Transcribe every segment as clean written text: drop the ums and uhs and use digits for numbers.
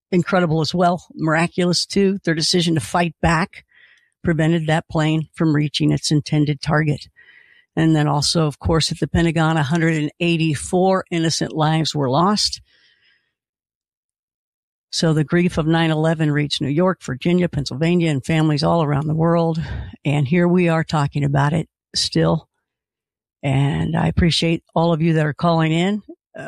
incredible as well. Miraculous too. Their decision to fight back prevented that plane from reaching its intended target. And then also, of course, at the Pentagon, 184 innocent lives were lost. So the grief of 9/11 reached New York, Virginia, Pennsylvania, and families all around the world. And here we are talking about it still. And I appreciate all of you that are calling in.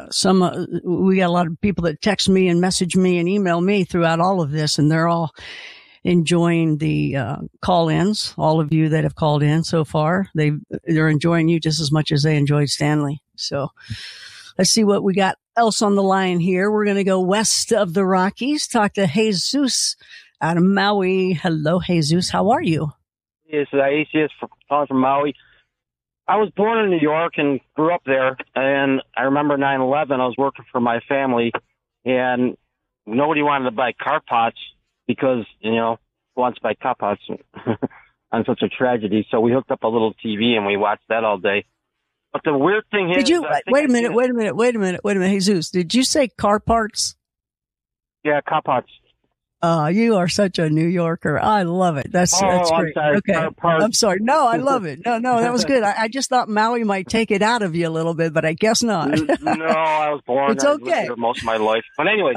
We got a lot of people that text me and message me and email me throughout all of this, and they're all enjoying the call-ins. All of you that have called in so far, they're enjoying you just as much as they enjoyed Stanley. So let's see what we got else on the line here. We're going to go west of the Rockies, talk to Jesus out of Maui. Hello, Jesus. How are you? Yes, ACS calling from Maui. I was born in New York and grew up there, and I remember 9/11. I was working for my family, and nobody wanted to buy car pots because, who wants to buy car pots on such a tragedy? So we hooked up a little TV, and we watched that all day. But the weird thing is... Did you... Wait a minute, Jesus. Did you say car parts? Yeah, car pots. You are such a New Yorker. I love it. That's great. I'm sorry. Okay. I'm sorry. No, I love it. No, that was good. I just thought Maui might take it out of you a little bit, but I guess not. No, I was born. It's okay. I lived there most of my life. But anyway,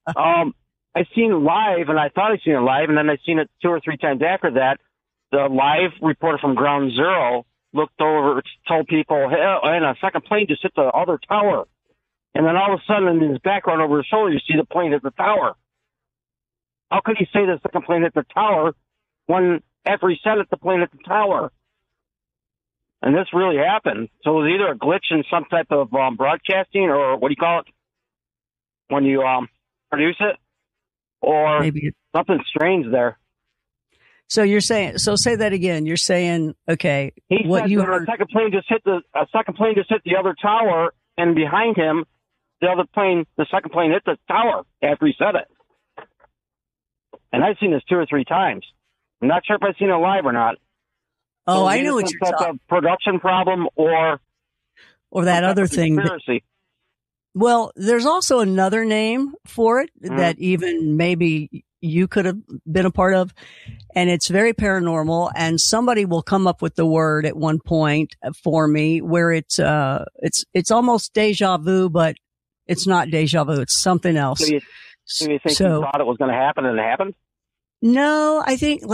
I seen it live, and I thought I seen it live, and then I seen it 2 or 3 times after that. The live reporter from Ground Zero looked over, told people, hey, and a second plane just hit the other tower. And then all of a sudden, in his background over his shoulder, you see the plane hit the tower. How could he say the second plane hit the tower when after he said it, the plane hit the tower? And this really happened. So it was either a glitch in some type of broadcasting, or what do you call it when you produce it, or maybe something strange there. So you're saying, say that again. You're saying, okay, he what said you that heard. A second plane just hit the other tower, and behind him, the second plane hit the tower after he said it. And I've seen this 2 or 3 times. I'm not sure if I've seen it live or not. Oh, so I know what you're talking about. A production problem or that other thing. Conspiracy. Well, there's also another name for it that even maybe you could have been a part of, and it's very paranormal, and somebody will come up with the word at one point for me where it's almost deja vu, but it's not deja vu. It's something else. So you think you thought it was going to happen and it happened? No, I think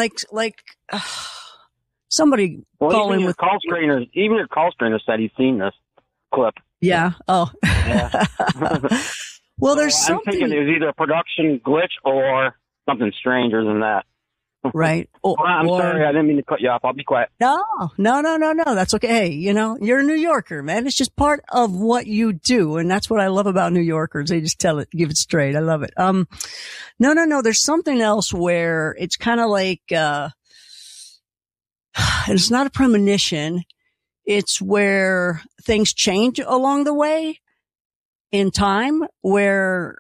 somebody calling with call screeners. Even your call screener said he's seen this clip. Yeah. Oh. Yeah. Well, there's I'm something. thinking it was either a production glitch or something stranger than that. Right. I'm sorry. I didn't mean to cut you off. I'll be quiet. No. That's okay. Hey, you're a New Yorker, man. It's just part of what you do. And that's what I love about New Yorkers. They just give it straight. I love it. No. There's something else where it's kind of like, it's not a premonition. It's where things change along the way in time where,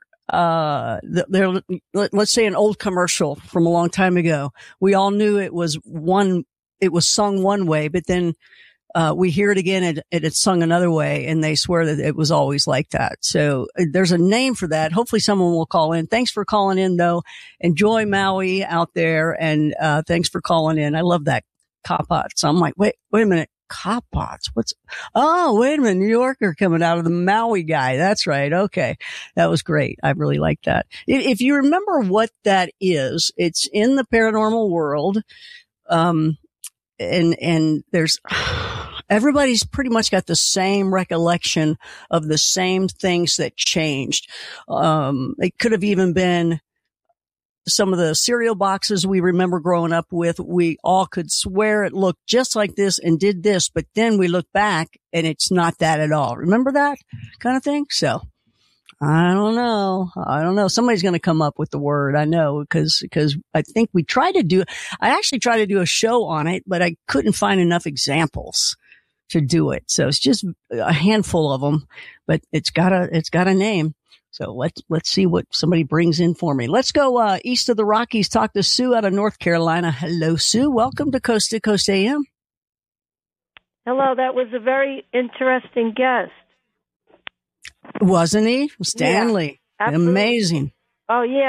let's say an old commercial from a long time ago. We all knew it was sung one way, but then, we hear it again and it's sung another way, and they swear that it was always like that. So there's a name for that. Hopefully someone will call in. Thanks for calling in though. Enjoy Maui out there. And, thanks for calling in. I love that Kapot. So I'm like, wait a minute. Kapots. Wait a minute. New Yorker coming out of the Maui guy. That's right. Okay. That was great. I really like that. If you remember what that is, it's in the paranormal world. And there's, everybody's pretty much got the same recollection of the same things that changed. It could have even been some of the cereal boxes we remember growing up with. We all could swear it looked just like this and did this, but then we look back and it's not that at all. Remember that kind of thing? So I don't know. Somebody's going to come up with the word. I know because I think I actually tried to do a show on it, but I couldn't find enough examples to do it. So it's just a handful of them, but it's got a name. So let's see what somebody brings in for me. Let's go east of the Rockies, talk to Sue out of North Carolina. Hello, Sue. Welcome to Coast AM. Hello. That was a very interesting guest. Wasn't he? Stanley. Yeah, amazing. Oh, yeah.